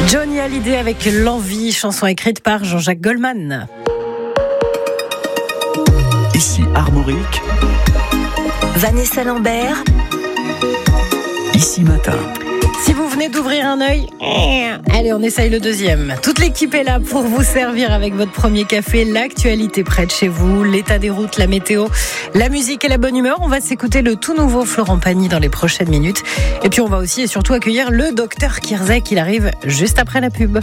Johnny Hallyday avec L'Envie, chanson écrite par Jean-Jacques Goldman. Ici Armorique, Vanessa Lambert, Ici Matin. Si vous venez d'ouvrir un œil, allez, on essaye le deuxième. Toute l'équipe est là pour vous servir avec votre premier café, l'actualité près de chez vous, l'état des routes, la météo, la musique et la bonne humeur. On va s'écouter le tout nouveau Florent Pagny dans les prochaines minutes. Et puis on va aussi et surtout accueillir le docteur Kirzek. Il arrive juste après la pub.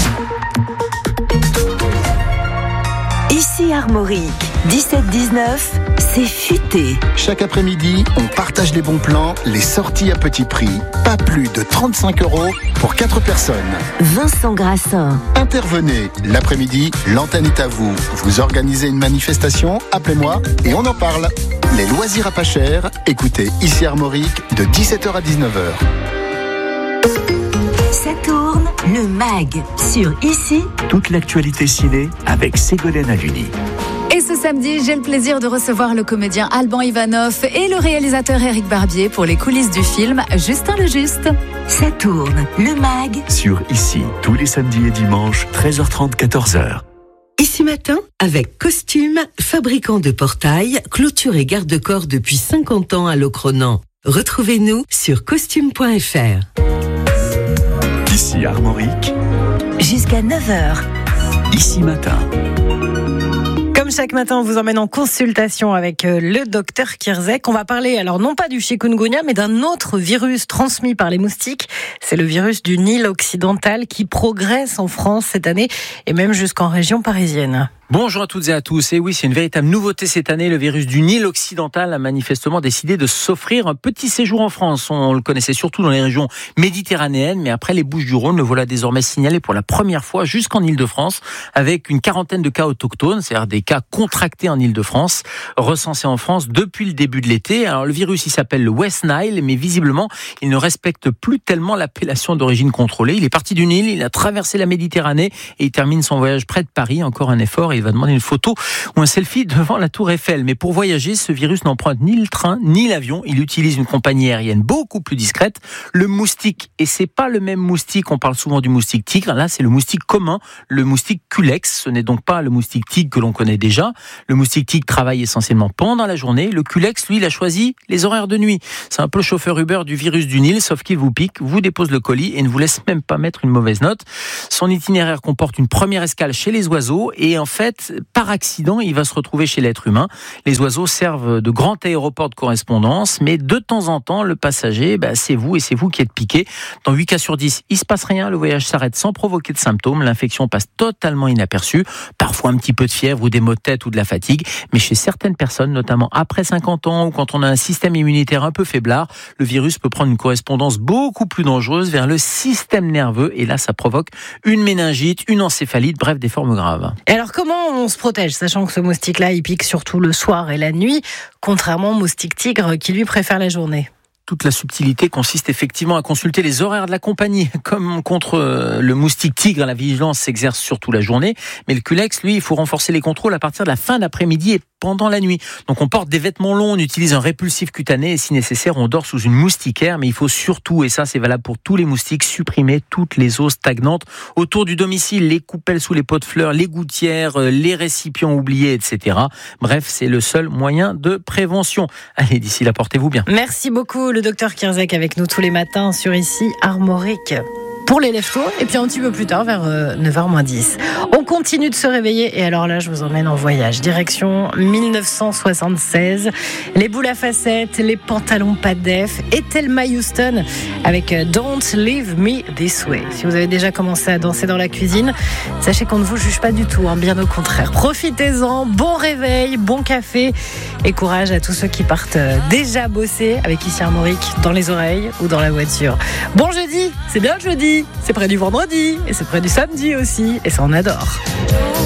Ici Armorique, 17-19, c'est futé. Chaque après-midi, on partage les bons plans, les sorties à petit prix. Pas plus de 35 € pour 4 personnes. Vincent Grassin. Intervenez. L'après-midi, l'antenne est à vous. Vous organisez une manifestation, appelez-moi et on en parle. Les loisirs à pas cher, écoutez Ici Armorique de 17h à 19h. Ça tourne, le MAG, sur Ici. Toute l'actualité ciné avec Ségolène Haluni. Et ce samedi, j'ai le plaisir de recevoir le comédien Alban Ivanov et le réalisateur Éric Barbier pour les coulisses du film Justin le Juste. Ça tourne, le MAG. Sur Ici, tous les samedis et dimanches, 13h30, 14h. Ici Matin, avec Costume, fabricant de portails, clôture et garde-corps depuis 50 ans à Locronan. Retrouvez-nous sur costume.fr. Ici Armorique, Jusqu'à 9h. Ici Matin. Comme chaque matin, on vous emmène en consultation avec le docteur Kirzek. On va parler, alors non pas du chikungunya, mais d'un autre virus transmis par les moustiques. C'est le virus du Nil occidental qui progresse en France cette année et même jusqu'en région parisienne. Bonjour à toutes et à tous. Et oui, c'est une véritable nouveauté cette année. Le virus du Nil occidental a manifestement décidé de s'offrir un petit séjour en France. On le connaissait surtout dans les régions méditerranéennes, mais après les Bouches-du-Rhône, le voilà désormais signalé pour la première fois jusqu'en Île-de-France, avec une quarantaine de cas autochtones, c'est-à-dire des cas contractés en Île-de-France, recensés en France depuis le début de l'été. Alors le virus, il s'appelle le West Nile, mais visiblement, il ne respecte plus tellement l'appellation d'origine contrôlée. Il est parti du Nil, il a traversé la Méditerranée et il termine son voyage près de Paris. Encore un effort. Il va demander une photo ou un selfie devant la Tour Eiffel. Mais pour voyager, ce virus n'emprunte ni le train ni l'avion. Il utilise une compagnie aérienne beaucoup plus discrète, le moustique. Et c'est pas le même moustique. On parle souvent du moustique tigre. Là, c'est le moustique commun, le moustique culex. Ce n'est donc pas le moustique tigre que l'on connaît déjà. Le moustique tigre travaille essentiellement pendant la journée. Le culex, lui, il a choisi les horaires de nuit. C'est un peu le chauffeur Uber du virus du Nil, sauf qu'il vous pique, vous dépose le colis et ne vous laisse même pas mettre une mauvaise note. Son itinéraire comporte une première escale chez les oiseaux et en fait, par accident, il va se retrouver chez l'être humain. Les oiseaux servent de grand aéroport de correspondance, mais de temps en temps, le passager, c'est vous et c'est vous qui êtes piqué. Dans 8 cas sur 10, il se passe rien, le voyage s'arrête sans provoquer de symptômes, l'infection passe totalement inaperçue, parfois un petit peu de fièvre ou des maux de tête ou de la fatigue, mais chez certaines personnes, notamment après 50 ans ou quand on a un système immunitaire un peu faiblard, le virus peut prendre une correspondance beaucoup plus dangereuse vers le système nerveux et là, ça provoque une méningite, une encéphalite, bref, des formes graves. Et alors comment on se protège, sachant que ce moustique-là, il pique surtout le soir et la nuit, contrairement au moustique tigre qui lui préfère la journée? Toute la subtilité consiste effectivement à consulter les horaires de la compagnie. Comme contre le moustique tigre, la vigilance s'exerce surtout la journée. Mais le culex, lui, il faut renforcer les contrôles à partir de la fin d'après-midi et pendant la nuit. Donc on porte des vêtements longs, on utilise un répulsif cutané et si nécessaire, on dort sous une moustiquaire. Mais il faut surtout, et ça c'est valable pour tous les moustiques, supprimer toutes les eaux stagnantes autour du domicile, les coupelles sous les pots de fleurs, les gouttières, les récipients oubliés, etc. Bref, c'est le seul moyen de prévention. Allez, d'ici là, portez-vous bien. Merci beaucoup, le docteur Kirzek avec nous tous les matins sur Ici Armorique. Pour les lève-tôt, et puis un petit peu plus tard, vers 9h-10. On continue de se réveiller, et alors là, je vous emmène en voyage. Direction 1976, les boules à facettes, les pantalons pas def, et Thelma Houston avec Don't Leave Me This Way. Si vous avez déjà commencé à danser dans la cuisine, sachez qu'on ne vous juge pas du tout, bien au contraire. Profitez-en, bon réveil, bon café, et courage à tous ceux qui partent déjà bosser avec Ici Armorique dans les oreilles ou dans la voiture. Bon jeudi, c'est bien le jeudi. C'est près du vendredi et c'est près du samedi aussi et ça on adore.